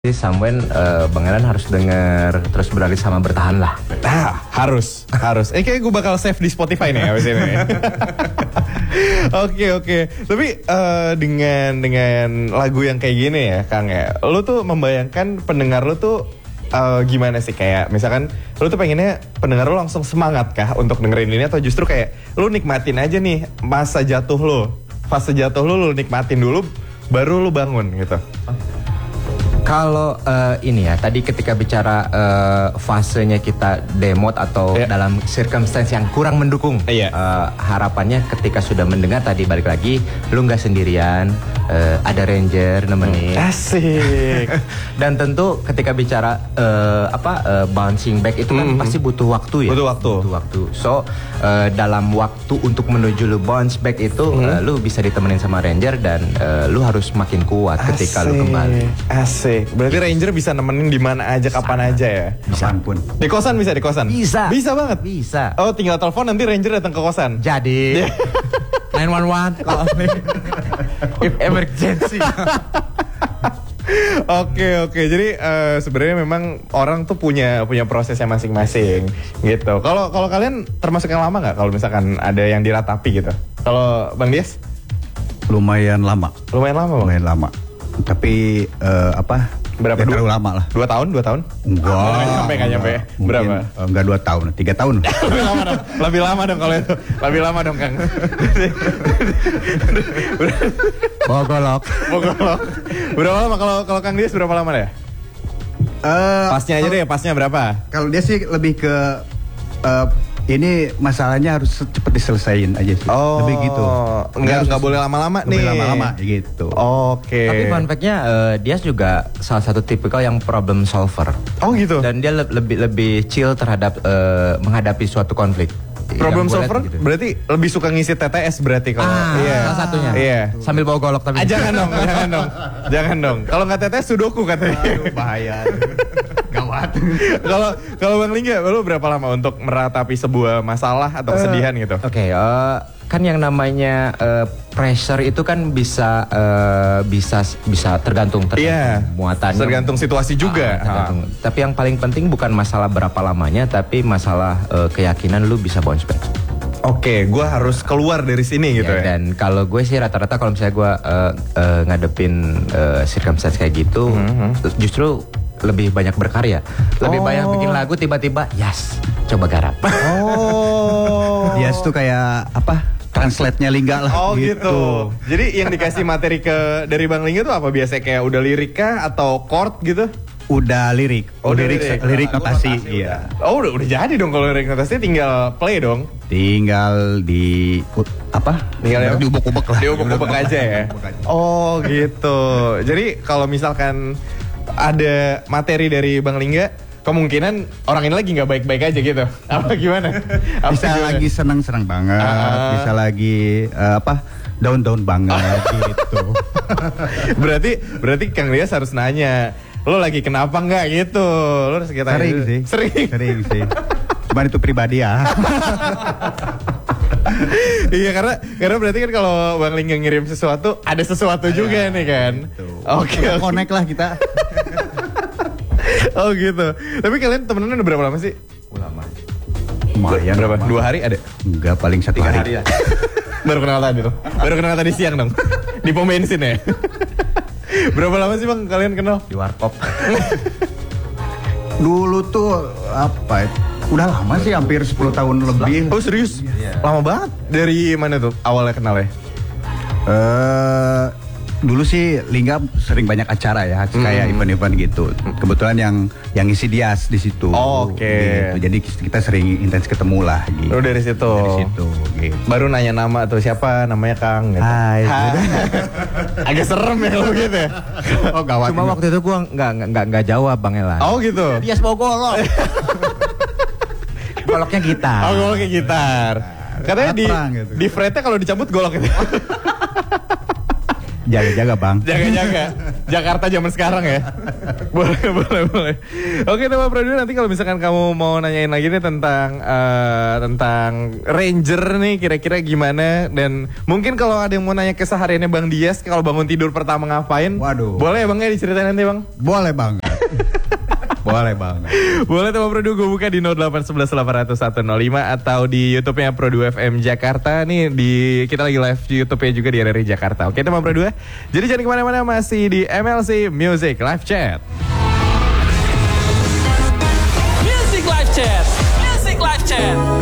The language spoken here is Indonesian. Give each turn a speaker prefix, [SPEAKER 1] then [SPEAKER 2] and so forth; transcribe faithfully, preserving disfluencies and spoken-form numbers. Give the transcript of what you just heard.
[SPEAKER 1] Jadi Samwen, uh, Bang Elan harus denger terus beralih sama bertahan lah.
[SPEAKER 2] Ah, harus, harus. Eh kayak gue bakal save di Spotify nih abis ini. Oke oke. Tapi uh, dengan dengan lagu yang kayak gini ya, Kang ya, lu tuh membayangkan pendengar lu tuh uh, gimana sih? Kayak misalkan lu tuh pengennya pendengar lu langsung semangat kah untuk dengerin ini, atau justru kayak lu nikmatin aja nih masa jatuh lu, fase jatuh lu, lu nikmatin dulu, baru lu bangun gitu.
[SPEAKER 1] Kalau uh, ini ya, tadi ketika bicara uh, fasenya kita demot atau yeah. dalam circumstance yang kurang mendukung,
[SPEAKER 2] yeah.
[SPEAKER 1] uh, harapannya ketika sudah mendengar tadi balik lagi, lu nggak sendirian, uh, ada ranger nemenin.
[SPEAKER 2] Asik.
[SPEAKER 1] Dan tentu ketika bicara uh, apa uh, bouncing back itu kan mm-hmm. pasti butuh waktu ya.
[SPEAKER 2] Butuh waktu.
[SPEAKER 1] Butuh waktu. So uh, dalam waktu untuk menuju lu bounce back itu, mm-hmm. uh, lu bisa ditemenin sama ranger dan uh, lu harus makin kuat ketika
[SPEAKER 2] Asik.
[SPEAKER 1] lu kembali.
[SPEAKER 2] Asik. Berarti Ranger bisa nemenin di mana aja, kapan aja ya?
[SPEAKER 1] Bisa
[SPEAKER 3] pun.
[SPEAKER 2] Di kosan bisa, di kosan?
[SPEAKER 1] Bisa.
[SPEAKER 2] Bisa banget?
[SPEAKER 1] Bisa.
[SPEAKER 2] Oh, tinggal telepon nanti Ranger datang ke kosan?
[SPEAKER 1] Jadi nine one one kalau if emergency.
[SPEAKER 2] Oke oke, jadi uh, sebenarnya memang orang tuh punya punya prosesnya masing-masing gitu. Kalau kalau kalian termasuk yang lama nggak? Kalau misalkan ada yang diratapi gitu. Kalau Bang Dias?
[SPEAKER 3] Lumayan lama.
[SPEAKER 2] Lumayan lama Bang?
[SPEAKER 3] Lumayan lama. Tapi uh, apa?
[SPEAKER 2] Berapa?
[SPEAKER 3] Ya, terlalu lama lah.
[SPEAKER 2] Dua tahun? Dua tahun?
[SPEAKER 3] Enggak.
[SPEAKER 2] Nggak nyampe, nggak nyampe. Berapa?
[SPEAKER 3] Uh, enggak dua tahun, tiga tahun.
[SPEAKER 2] Lebih lama dong. Lebih lama dong kalau itu. Lebih lama dong Kang.
[SPEAKER 1] Bawa golok.
[SPEAKER 2] Bawa golok. Berapa lama kalau kalau Kang Dias berapa lama ya?
[SPEAKER 3] Uh,
[SPEAKER 2] pasnya aja deh, pasnya berapa?
[SPEAKER 3] Kalau dia sih lebih ke uh, ini masalahnya harus cepet diselesaikan aja sih.
[SPEAKER 2] Oh,
[SPEAKER 3] lebih gitu.
[SPEAKER 2] Enggak enggak boleh lama-lama nih.
[SPEAKER 3] Boleh lama-lama gitu.
[SPEAKER 2] Oke. Okay.
[SPEAKER 1] Tapi fun fact-nya uh, dia juga salah satu tipikal yang problem solver.
[SPEAKER 2] Oh gitu.
[SPEAKER 1] Dan dia le- lebih lebih chill terhadap uh, menghadapi suatu konflik.
[SPEAKER 2] Problem solver gitu. Berarti lebih suka ngisi T T S berarti kalau
[SPEAKER 1] ah,
[SPEAKER 2] iya.
[SPEAKER 1] Salah satunya.
[SPEAKER 2] Iya.
[SPEAKER 1] Sambil bawa golok tapi.
[SPEAKER 2] Ah, jangan dong, jangan dong. Jangan dong. Kalau nggak T T S sudoku katanya.
[SPEAKER 3] Aduh, bahaya. Gawat.
[SPEAKER 2] Kalau kalau Bang Lingga, lu berapa lama untuk meratapi sebuah masalah atau kesedihan uh, gitu?
[SPEAKER 1] Oke, okay, uh, kan yang namanya uh, pressure itu kan bisa uh, bisa bisa tergantung tergantung
[SPEAKER 2] yeah,
[SPEAKER 1] muatannya.
[SPEAKER 2] Tergantung situasi juga.
[SPEAKER 1] Uh, tergantung. Ah. Tapi yang paling penting bukan masalah berapa lamanya, tapi masalah uh, keyakinan lu bisa bounce back.
[SPEAKER 2] Oke, okay, gue harus keluar dari sini gitu ya. ya?
[SPEAKER 1] Dan kalau gue sih rata-rata kalau misalnya gue uh, uh, ngadepin uh, circumstance kayak gitu, mm-hmm. justru lebih banyak berkarya, lebih oh. banyak bikin lagu, tiba-tiba yes, coba garap.
[SPEAKER 2] Oh,
[SPEAKER 3] yes tuh kayak apa? Translate-nya Lingga lah.
[SPEAKER 2] Oh gitu.
[SPEAKER 3] gitu.
[SPEAKER 2] Jadi yang dikasih materi ke dari Bang Lingga tuh apa biasanya, kayak udah lirik kah atau chord gitu?
[SPEAKER 3] Udah lirik,
[SPEAKER 2] oh,
[SPEAKER 3] lirik,
[SPEAKER 2] lirik,
[SPEAKER 3] lirik notasi,
[SPEAKER 2] notasi
[SPEAKER 3] iya.
[SPEAKER 2] Udah. Oh udah udah jadi dong kalau lirik notasi, tinggal play dong.
[SPEAKER 3] Tinggal di apa?
[SPEAKER 2] Tinggal
[SPEAKER 3] di ubek-ubek lah.
[SPEAKER 2] Di ubek-ubek aja ya. Oh gitu. Jadi kalau misalkan ada materi dari Bang Lingga, kemungkinan orang ini lagi nggak baik-baik aja gitu. Apa gimana? Apa
[SPEAKER 3] bisa
[SPEAKER 2] gimana?
[SPEAKER 3] lagi senang-senang banget, uh, bisa lagi uh, apa? Down-down banget gitu.
[SPEAKER 2] Berarti berarti Kang Dias harus nanya, lo lagi kenapa nggak gitu? Lo harus kita
[SPEAKER 3] sering gitu. sih.
[SPEAKER 2] Sering.
[SPEAKER 3] Sering sih. Cuman itu pribadi ya.
[SPEAKER 2] Iya, karena karena berarti kan kalau Bang Lingga ngirim sesuatu, ada sesuatu Ayah, juga nih kan.
[SPEAKER 3] Gitu.
[SPEAKER 2] Oke. Okay, okay.
[SPEAKER 3] Connect lah kita.
[SPEAKER 2] Oh gitu. Tapi kalian temenan udah berapa lama sih?
[SPEAKER 3] Lama. Lumayan.
[SPEAKER 2] Berapa?
[SPEAKER 3] Lama.
[SPEAKER 2] Dua hari ada?
[SPEAKER 3] Enggak, paling satu
[SPEAKER 2] Tiga
[SPEAKER 3] hari.
[SPEAKER 2] hari ya. Baru kenal tadi tuh. Baru kenal tadi siang dong. Di pom bensin ya. Berapa lama sih Bang kalian kenal?
[SPEAKER 1] Di warkop.
[SPEAKER 3] Dulu tuh apa? Udah lama sih, hampir sepuluh tahun lebih.
[SPEAKER 2] Oh serius? Yeah. Lama banget. Dari mana tuh awalnya kenal ya?
[SPEAKER 3] Eh uh, dulu sih Lingga sering banyak acara ya, hmm. kayak event-event gitu. Kebetulan yang yang isi Dias di situ.
[SPEAKER 2] Oh, oke. Okay.
[SPEAKER 3] Gitu. Jadi kita sering intens ketemu lah gitu.
[SPEAKER 2] Oh, dari situ.
[SPEAKER 3] Dari situ gitu.
[SPEAKER 2] Baru nanya nama tuh, siapa namanya Kang gitu.
[SPEAKER 3] Hai.
[SPEAKER 2] Hai. Agak serem ya kalau gitu ya.
[SPEAKER 3] Oh gawat.
[SPEAKER 1] Cuma waktu itu gue nggak nggak nggak jawab Bang Elan.
[SPEAKER 2] Oh gitu.
[SPEAKER 1] Dias bawa golok. Goloknya gitar.
[SPEAKER 2] Oh goloknya gitar. Katanya di
[SPEAKER 3] gitu.
[SPEAKER 2] di fretnya kalau dicabut golok itu.
[SPEAKER 3] Jaga-jaga bang.
[SPEAKER 2] Jaga-jaga. Jakarta zaman sekarang ya. Boleh, boleh, boleh. Oke teman Produ, nanti kalau misalkan kamu mau nanyain lagi nih tentang uh, tentang Ranger nih kira-kira gimana, dan mungkin kalau ada yang mau nanya kesehariannya Bang Dias kalau bangun tidur pertama ngapain?
[SPEAKER 3] Waduh.
[SPEAKER 2] Boleh Bang ya diceritain nanti Bang?
[SPEAKER 3] Boleh bang. Boleh bang.
[SPEAKER 2] Boleh teman Produ, gue buka di nol delapan satu satu delapan nol nol satu nol lima atau di YouTube-nya Produ F M Jakarta. Nih di kita lagi live di YouTube-nya juga di R R I Jakarta. Oke teman Produ, jadi jangan kemana-mana, masih di M L C Music Live Chat.
[SPEAKER 4] Music Live Chat. Music Live Chat.